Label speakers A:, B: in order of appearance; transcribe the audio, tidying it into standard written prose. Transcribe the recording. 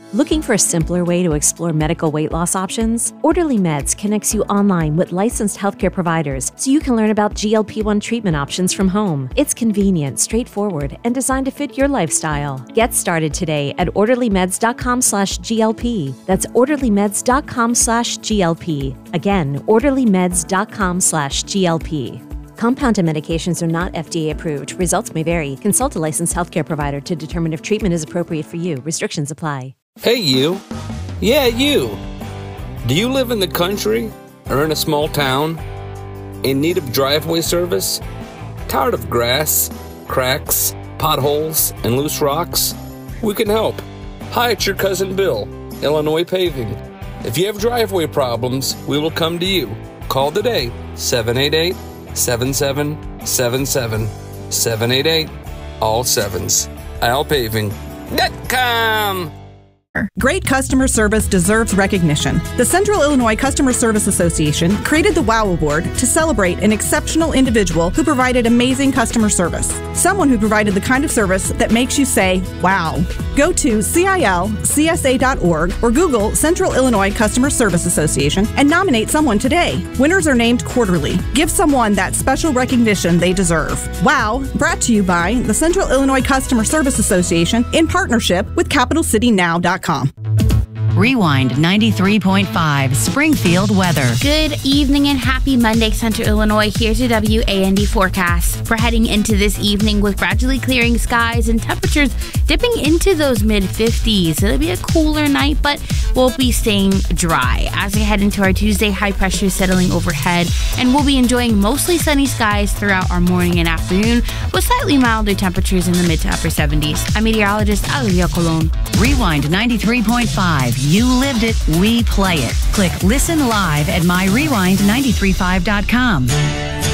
A: Looking for a simpler way to explore medical weight loss options? Orderly Meds connects you online with licensed healthcare providers so you can learn about GLP-1 treatment options from home. It's convenient, straightforward, and designed to fit your lifestyle. Get started today at orderlymeds.com/GLP. That's orderlymeds.com/GLP. Again, orderlymeds.com/GLP. Compounded medications are not FDA approved. Results may vary. Consult a licensed healthcare provider to determine if treatment is appropriate for you. Restrictions apply.
B: Hey, you. Yeah, you. Do you live in the country or in a small town? In need of driveway service? Tired of grass, cracks, potholes, and loose rocks? We can help. Hi, it's your cousin Bill, Illinois Paving. If you have driveway problems, we will come to you. Call today, 788-7777. 788, all sevens. AlPaving.com.
C: Great customer service deserves recognition. The Central Illinois Customer Service Association created the WOW Award to celebrate an exceptional individual who provided amazing customer service. Someone who provided the kind of service that makes you say, wow. Go to CILCSA.org or Google Central Illinois Customer Service Association and nominate someone today. Winners are named quarterly. Give someone that special recognition they deserve. WOW, brought to you by the Central Illinois Customer Service Association in partnership with CapitalCityNow.com.
D: Rewind 93.5 Springfield weather.
E: Good evening and happy Monday, Central Illinois. Here's your WAND forecast. We're heading into this evening with gradually clearing skies and temperatures dipping into those mid-50s. It'll be a cooler night, but we'll be staying dry. As we head into our Tuesday, high pressure settling overhead, and we'll be enjoying mostly sunny skies throughout our morning and afternoon with slightly milder temperatures in the mid to upper 70s. I'm meteorologist Alia Colon.
D: Rewind 93.5. You lived it, we play it. Click listen live at myrewind935.com.